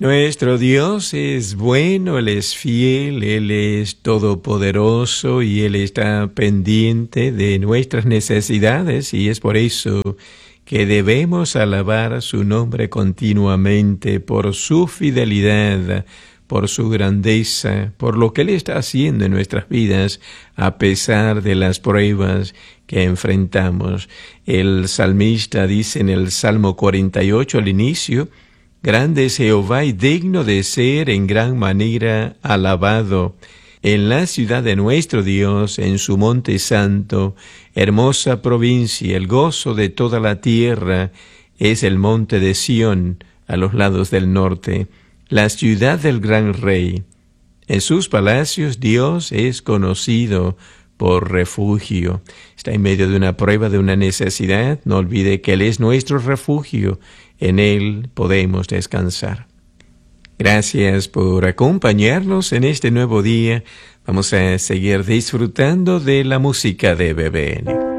Nuestro Dios es bueno, Él es fiel, Él es todopoderoso y Él está pendiente de nuestras necesidades, y es por eso que debemos alabar su nombre continuamente por su fidelidad, por su grandeza, por lo que Él está haciendo en nuestras vidas a pesar de las pruebas que enfrentamos. El salmista dice en el Salmo 48 al inicio: grande es Jehová y digno de ser en gran manera alabado. En la ciudad de nuestro Dios, en su monte santo, hermosa provincia, el gozo de toda la tierra, es el monte de Sión, a los lados del norte, la ciudad del gran rey. En sus palacios Dios es conocido por refugio. Está en medio de una prueba, de una necesidad. No olvide que Él es nuestro refugio. En Él podemos descansar. Gracias por acompañarnos en este nuevo día. Vamos a seguir disfrutando de la música de BBN.